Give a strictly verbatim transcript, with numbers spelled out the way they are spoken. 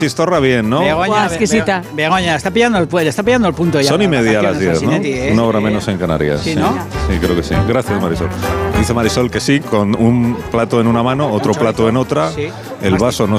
Chistorra bien, ¿no? Begoña, Buah, exquisita. Be- Begoña, está pillando el, pues, está pillando el punto ya. Son y para media a las vacaciones, diez, ¿no? Sansinetti, ¿eh? Una hora Sí. menos en Canarias. Sí, ¿no? Sí, creo que sí. Gracias, Marisol. Dice Marisol que sí, con un plato en una mano, otro plato en otra. Sí. El vaso no